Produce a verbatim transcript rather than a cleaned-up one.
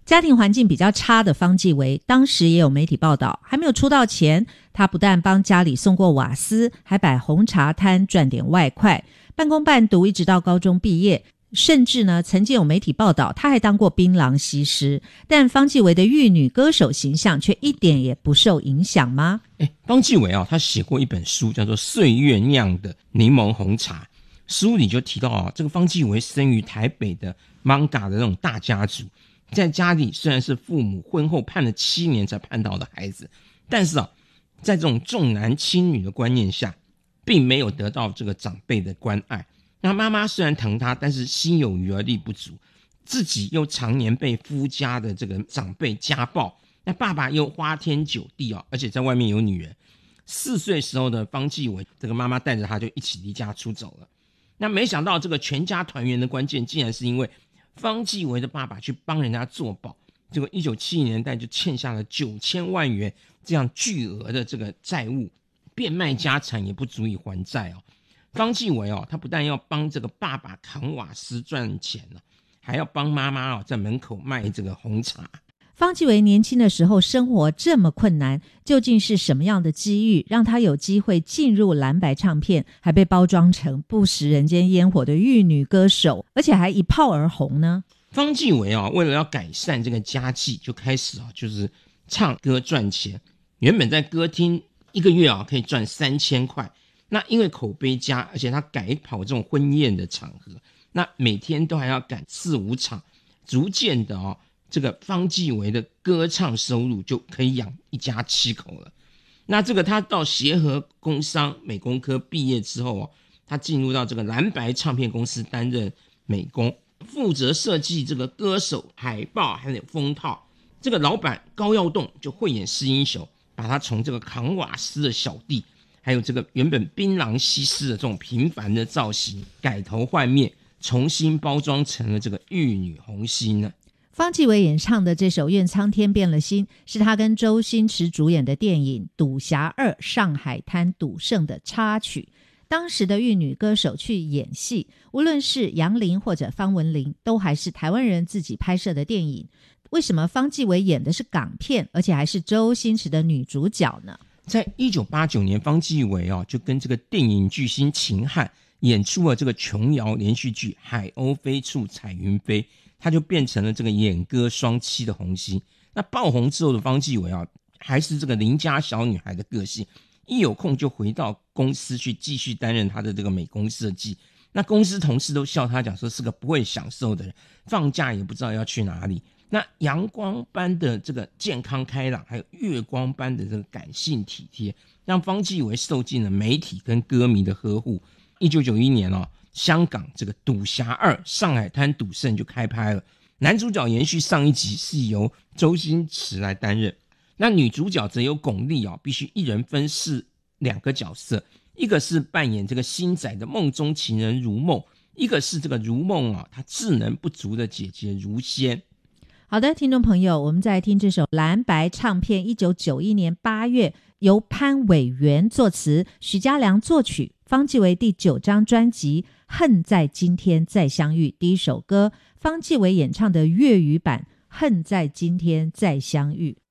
家庭环境比较差的方季惟，当时也有媒体报道，还没有出道前，他不但帮家里送过瓦斯，还摆红茶摊赚点外快，半工半读一直到高中毕业，甚至呢曾经有媒体报道他还当过槟榔西施。但方季惟的玉女歌手形象却一点也不受影响吗？ 诶方季惟啊，他写过一本书叫做《岁月酿的柠檬红茶》，书里就提到啊，这个方季惟生于台北的 manga 的那种大家族，在家里虽然是父母婚后判了七年才判到的孩子，但是啊，在这种重男轻女的观念下，并没有得到这个长辈的关爱。那妈妈虽然疼他，但是心有余而力不足，自己又常年被夫家的这个长辈家暴，那爸爸又花天酒地啊，而且在外面有女人。四岁时候的方季惟，这个妈妈带着他就一起离家出走了。那没想到这个全家团圆的关键，竟然是因为方季惟的爸爸去帮人家做保，结果一九七零年代就欠下了九千万元这样巨额的这个债务，变卖家产也不足以还债哦。方季惟哦，他不但要帮这个爸爸扛瓦斯赚钱了，还要帮妈妈哦在门口卖这个红茶。 方季惟年轻的时候生活这么困难，究竟是什么样的机遇让他有机会进入蓝白唱片，还被包装成不食人间烟火的玉女歌手，而且还一炮而红呢？ 方季惟啊，为了要改善这个家计，就开始啊，就是唱歌赚钱。原本在歌厅一个月啊可以赚三千块，那因为口碑佳，而且他改跑这种婚宴的场合，那每天都还要赶四五场，逐渐的哦，这个方季惟的歌唱收入就可以养一家七口了。那这个他到协和工商美工科毕业之后哦，他进入到这个蓝白唱片公司担任美工，负责设计这个歌手海报还有封套。这个老板高耀栋就慧眼识英雄，把他从这个扛瓦斯的小弟，还有这个原本槟榔西施的这种平凡的造型，改头换面，重新包装成了这个玉女红心呢。 方季惟演唱的这首《愿苍天变了心》是他跟周星驰主演的电影《赌侠二上海滩赌圣》的插曲。当时的玉女歌手去演戏，无论是杨林或者方文琳，都还是台湾人自己拍摄的电影。为什么方季惟演的是港片，而且还是周星驰的女主角呢？ 在一九八九年，方季惟啊就跟这个电影巨星秦汉演出了这个琼瑶连续剧《海鸥飞处彩云飞》，他就变成了这个演歌双栖的红星。那爆红之后的方季惟啊，还是这个邻家小女孩的个性，一有空就回到公司去继续担任他的这个美工设计。那公司同事都笑他讲说是个不会享受的人，放假也不知道要去哪里。那阳光般的这个健康开朗，还有月光般的这个感性体贴，让方季惟受尽了媒体跟歌迷的呵护。一九九一年哦，香港这个《赌侠二上海滩赌圣》就开拍了，男主角延续上一集是由周星驰来担任，那女主角则由巩俐哦，必须一人分饰两个角色，一个是扮演这个星仔的梦中情人如梦，一个是这个如梦啊她智能不足的姐姐如仙。 好的，听众朋友，我们在听这首蓝白唱片一九九一年八月由潘伟源作词，许家良作曲，方季惟第九张专辑《恨在今天再相遇》第一首歌，方季惟演唱的粤语版《恨在今天再相遇》。